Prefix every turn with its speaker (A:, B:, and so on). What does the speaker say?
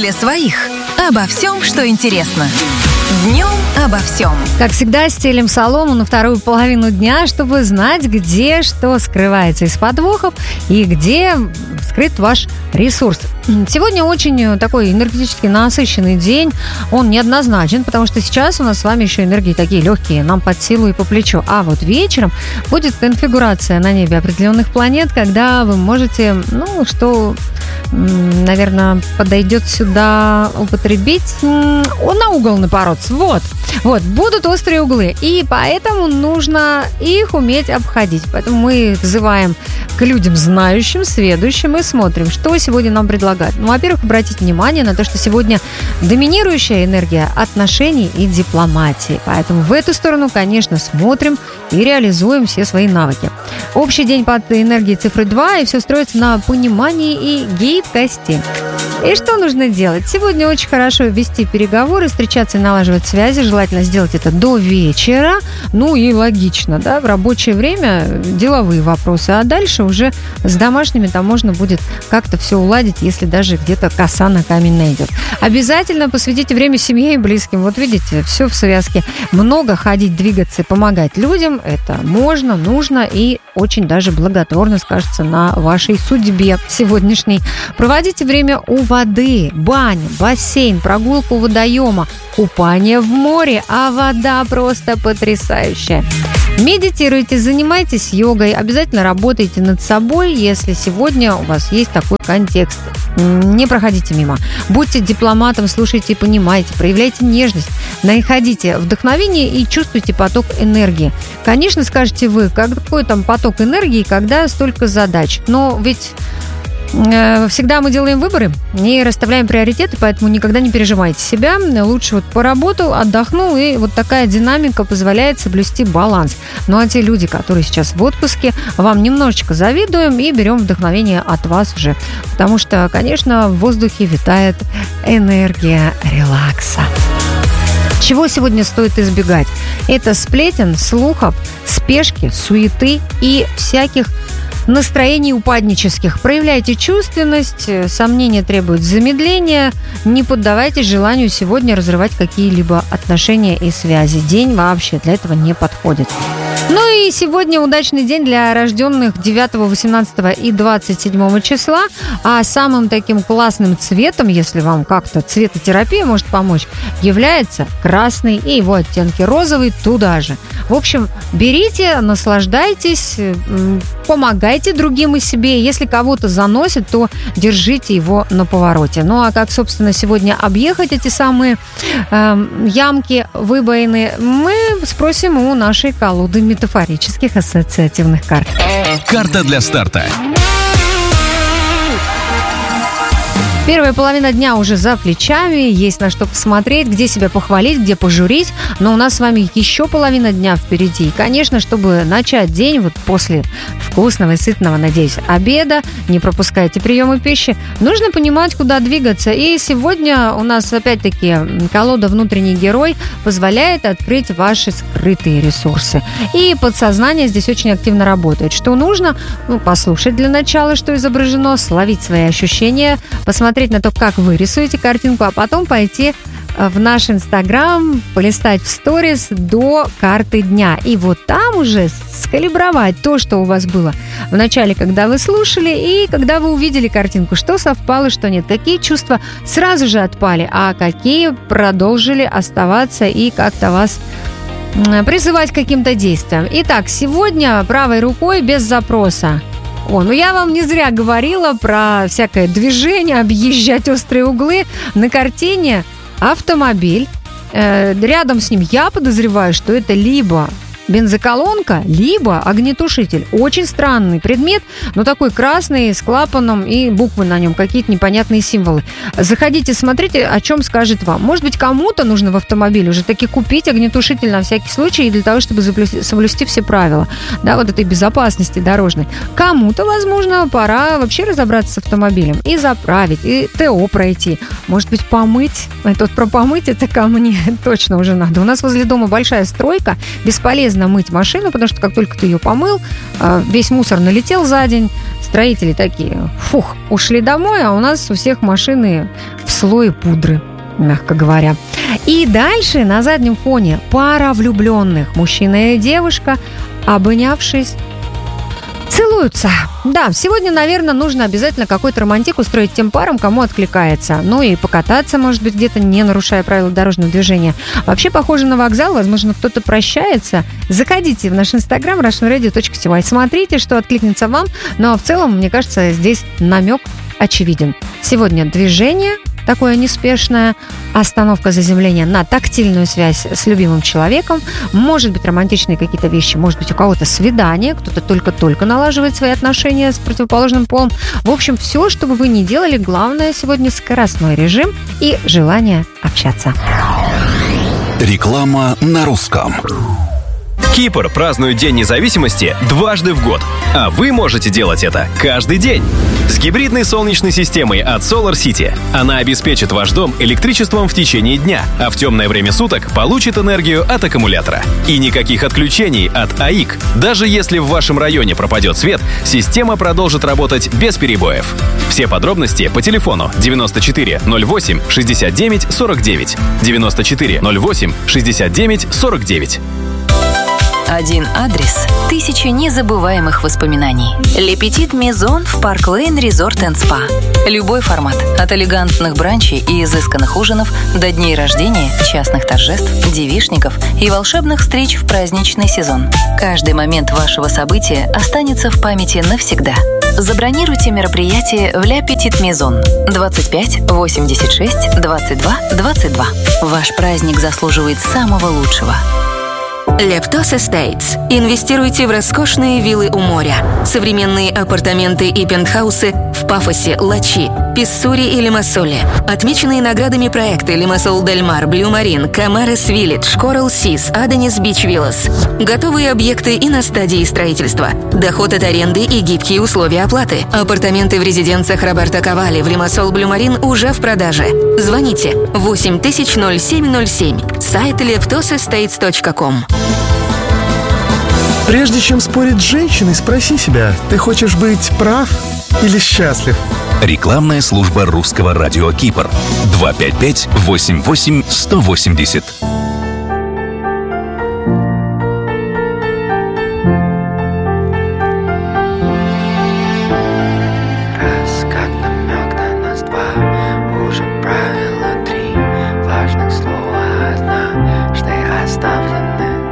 A: для своих. Обо всем, что интересно. Днем обо всем.
B: Как всегда, стелим солому на вторую половину дня, чтобы знать, где что скрывается из подвохов и где скрыт ваш ресурс. Сегодня очень такой энергетически насыщенный день. Он неоднозначен, потому что сейчас у нас с вами еще энергии такие легкие, нам под силу и по плечу. А вот вечером будет конфигурация на небе определенных планет, когда вы можете, наверное, подойдет сюда употребить, на угол напороться. Вот, будут острые углы, и поэтому нужно их уметь обходить. Поэтому мы взываем к людям знающим, сведущим и смотрим, что сегодня нам предлагают. Во-первых, обратите внимание на то, что сегодня доминирующая энергия отношений и дипломатии. Поэтому в эту сторону, конечно, смотрим и реализуем все свои навыки. Общий день под энергией цифры 2, и все строится на понимании и гибкости. И что нужно делать? Сегодня очень хорошо вести переговоры, встречаться и налаживать связи. Желательно сделать это до вечера. И логично, в рабочее время деловые вопросы. А дальше уже с домашними там можно будет как-то все уладить, если даже где-то коса на камень найдет. Обязательно посвятите время семье и близким. Вот видите, все в связке. Много ходить, двигаться и помогать людям. Это можно, нужно и очень даже благотворно скажется на вашей судьбе сегодняшней. Проводите время у воды, баня, бассейн, прогулка у водоема, купание в море, а вода просто потрясающая. Медитируйте, занимайтесь йогой, обязательно работайте над собой, если сегодня у вас есть такой контекст. Не проходите мимо. Будьте дипломатом, слушайте и понимайте, проявляйте нежность, находите вдохновение и чувствуйте поток энергии. Конечно, скажете вы, какой там поток энергии, когда столько задач. Но ведь всегда мы делаем выборы и расставляем приоритеты, поэтому никогда не пережимайте себя. Лучше поработал, отдохнул, и вот такая динамика позволяет соблюсти баланс. Ну а те люди, которые сейчас в отпуске, вам немножечко завидуем и берем вдохновение от вас уже. Потому что, конечно, в воздухе витает энергия релакса. Чего сегодня стоит избегать? Это сплетен, слухов, спешки, суеты и всяких настроений упаднических. Проявляйте чувственность, сомнения требуют замедления, не поддавайтесь желанию сегодня разрывать какие-либо отношения и связи. День вообще для этого не подходит. И сегодня удачный день для рожденных 9, 18 и 27 числа. А самым таким классным цветом, если вам как-то цветотерапия может помочь, является красный и его оттенки розовый туда же. В общем, берите, наслаждайтесь, помогайте другим и себе. Если кого-то заносит, то держите его на повороте. А как, собственно, сегодня объехать эти самые ямки, выбоины, мы спросим у нашей колоды метафорических ассоциативных карт.
C: Карта для старта.
B: Первая половина дня уже за плечами, есть на что посмотреть, где себя похвалить, где пожурить, но у нас с вами еще половина дня впереди. И, конечно, чтобы начать день после вкусного и сытного, надеюсь, обеда, не пропускайте приемы пищи, нужно понимать, куда двигаться. И сегодня у нас, опять-таки, колода «Внутренний герой» позволяет открыть ваши скрытые ресурсы. И подсознание здесь очень активно работает. Что нужно? Послушать для начала, что изображено, словить свои ощущения, посмотреть на то, как вы рисуете картинку, а потом пойти в наш Инстаграм, полистать в сторис до карты дня. И вот там уже скалибровать то, что у вас было в начале, когда вы слушали, и когда вы увидели картинку, что совпало, что нет. Какие чувства сразу же отпали, а какие продолжили оставаться и как-то вас призывать к каким-то действиям. Итак, сегодня правой рукой без запроса. Я вам не зря говорила про всякое движение, объезжать острые углы. На картине автомобиль. Рядом с ним я подозреваю, что это либо бензоколонка, либо огнетушитель. Очень странный предмет, но такой красный, с клапаном и буквы на нем, какие-то непонятные символы. Заходите, смотрите, о чем скажет вам. Может быть, кому-то нужно в автомобиле уже таки купить огнетушитель на всякий случай, для того, чтобы соблюсти все правила, этой безопасности дорожной. Кому-то, возможно, пора вообще разобраться с автомобилем и заправить, и ТО пройти. Может быть, помыть. Про помыть это ко мне точно уже надо. У нас возле дома большая стройка, бесполезная бесполезно мыть машину, потому что как только ты ее помыл, весь мусор налетел за день. Строители такие, ушли домой, а у нас у всех машины в слое пудры, мягко говоря. И дальше на заднем фоне пара влюбленных, мужчина и девушка, обнявшись, целуются. Да, сегодня, наверное, нужно обязательно какой-то романтик устроить тем парам, кому откликается. Ну и покататься, может быть, где-то, не нарушая правила дорожного движения. Вообще, похоже на вокзал, возможно, кто-то прощается. Заходите в наш инстаграм russianradio.cy. Смотрите, что откликнется вам. Ну а в целом, мне кажется, здесь намек очевиден. Сегодня движение такое неспешное, остановка заземления на тактильную связь с любимым человеком, может быть, романтичные какие-то вещи, может быть, у кого-то свидание, кто-то только-только налаживает свои отношения с противоположным полом. В общем, все, что бы вы ни делали, главное сегодня скоростной режим и желание общаться.
C: Реклама на русском.
D: Кипр празднует День независимости дважды в год, а вы можете делать это каждый день. С гибридной солнечной системой от Solar City она обеспечит ваш дом электричеством в течение дня, а в темное время суток получит энергию от аккумулятора. И никаких отключений от АИК. Даже если в вашем районе пропадет свет, система продолжит работать без перебоев. Все подробности по телефону 94 08 69 49. 94 08 69 49.
A: Один адрес, 1000 незабываемых воспоминаний. Le Petit Maison в Park Lane Resort & Spa. Любой формат. От элегантных бранчей и изысканных ужинов до дней рождения, частных торжеств, девичников и волшебных встреч в праздничный сезон. Каждый момент вашего события останется в памяти навсегда. Забронируйте мероприятие в Le Petit Maison 25 86 22 22. Ваш праздник заслуживает самого лучшего. Leptos Estates. Инвестируйте в роскошные виллы у моря. Современные апартаменты и пентхаусы в Пафосе, Лачи, Писсури и Лимассоле. Отмеченные наградами проекты Лимассол Дель Мар, Блю Марин, Камарес Виллидж, Коралл Сис, Аденис Бич Виллас. Готовые объекты и на стадии строительства. Доход от аренды и гибкие условия оплаты. Апартаменты в резиденциях Роберто Кавали в Лимассол Блю Марин уже в продаже. Звоните 800707. Сайт leptosestates.com.
E: Прежде чем спорить с женщиной, спроси себя, ты хочешь быть прав или счастлив?
C: Рекламная служба русского радио Кипр. 255-88-180.